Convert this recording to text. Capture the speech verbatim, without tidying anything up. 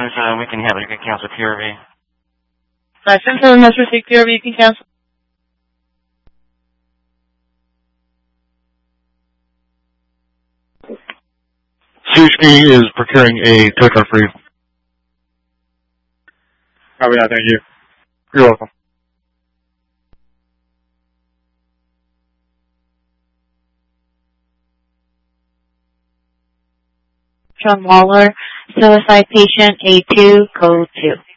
as uh, we can have it. You can cancel Q R V. nine seven seven has received Q R V. You can cancel. C H P is procuring a tow truck for you. Oh, yeah, thank you. You're welcome. John Waller, suicide patient A two, code two.